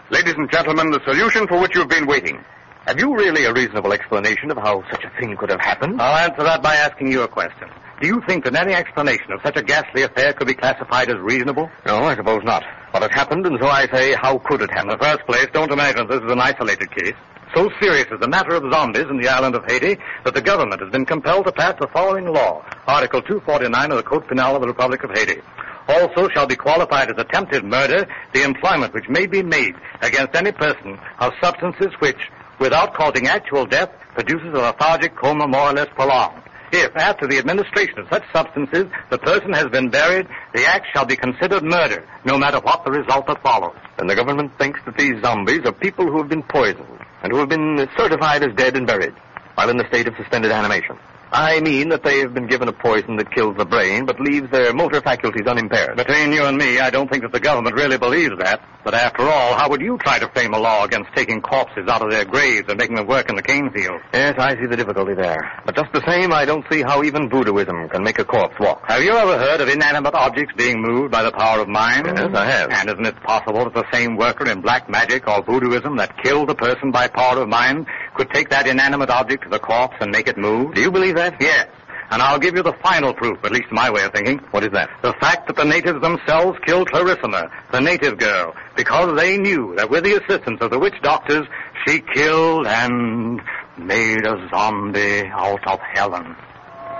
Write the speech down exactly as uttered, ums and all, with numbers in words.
Ladies and gentlemen, the solution for which you've been waiting. Have you really a reasonable explanation of how such a thing could have happened? I'll answer that by asking you a question. Do you think that any explanation of such a ghastly affair could be classified as reasonable? No, I suppose not. What has happened, and so I say, how could it happen? In the first place, don't imagine this is an isolated case. So serious is the matter of zombies in the island of Haiti that the government has been compelled to pass the following law, Article two forty-nine of the Code Penal of the Republic of Haiti. Also shall be qualified as attempted murder the employment which may be made against any person of substances which, without causing actual death, produces a lethargic coma more or less prolonged. If, after the administration of such substances, the person has been buried, the act shall be considered murder, no matter what the result that follows. And the government thinks that these zombies are people who have been poisoned and who have been certified as dead and buried while in the state of suspended animation. I mean that they have been given a poison that kills the brain but leaves their motor faculties unimpaired. Between you and me, I don't think that the government really believes that. But after all, how would you try to frame a law against taking corpses out of their graves and making them work in the cane field? Yes, I see the difficulty there. But just the same, I don't see how even voodooism can make a corpse walk. Have you ever heard of inanimate objects being moved by the power of mind? Yes, I have. And isn't it possible that the same worker in black magic or voodooism that killed the person by power of mind could take that inanimate object to the corpse and make it move? Do you believe that? Yes. And I'll give you the final proof, at least my way of thinking. What is that? The fact that the natives themselves killed Clarissima, the native girl, because they knew that with the assistance of the witch doctors, she killed and made a zombie out of Helen.